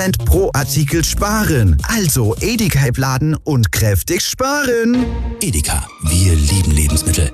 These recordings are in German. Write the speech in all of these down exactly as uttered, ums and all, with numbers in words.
pro Artikel sparen. Also Edeka laden und kräftig sparen. Edeka, wir lieben Lebensmittel.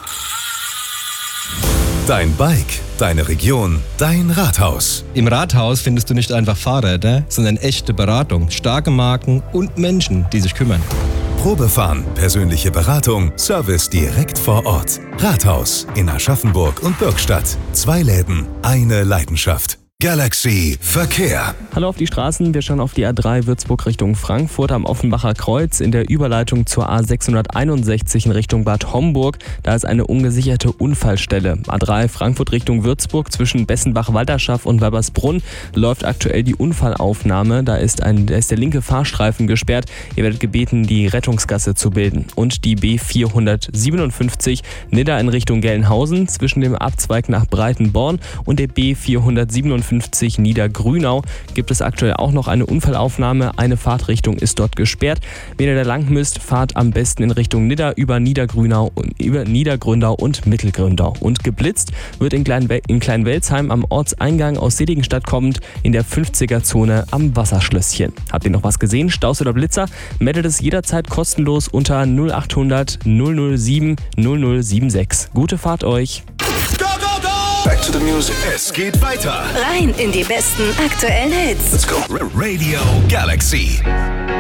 Dein Bike, deine Region, dein Rathaus. Im Rathaus findest du nicht einfach Fahrräder, sondern echte Beratung, starke Marken und Menschen, die sich kümmern. Probefahren, persönliche Beratung, Service direkt vor Ort. Rathaus in Aschaffenburg und Birkstadt. Zwei Läden, eine Leidenschaft. Galaxy Verkehr. Hallo auf die Straßen, wir schauen auf die A drei Würzburg Richtung Frankfurt am Offenbacher Kreuz in der Überleitung zur A sechshunderteinundsechzig in Richtung Bad Homburg. Da ist eine ungesicherte Unfallstelle. A drei Frankfurt Richtung Würzburg zwischen Bessenbach-Walterschaft und Weibersbrunn läuft aktuell die Unfallaufnahme. Da ist, ein, da ist der linke Fahrstreifen gesperrt. Ihr werdet gebeten, die Rettungsgasse zu bilden. Und die B vierhundertsiebenundfünfzig Nidda in Richtung Gelnhausen zwischen dem Abzweig nach Breitenborn und der B vierhundertsiebenundfünfzig Niedergrünau gibt es aktuell auch noch eine Unfallaufnahme. Eine Fahrtrichtung ist dort gesperrt. Wenn ihr da lang müsst, fahrt am besten in Richtung Nidda über Niedergrünau, über Niedergründau und Mittelgründau. Und geblitzt wird in, Klein in Kleinwelzheim am Ortseingang aus Seligenstadt kommend in der fünfziger-Zone am Wasserschlösschen. Habt ihr noch was gesehen? Staus oder Blitzer? Meldet es jederzeit kostenlos unter null achthundert null null sieben null null sieben sechs. Gute Fahrt euch! Back to the music. Es geht weiter. Rein in die besten aktuellen Hits. Let's go. Radio Galaxy.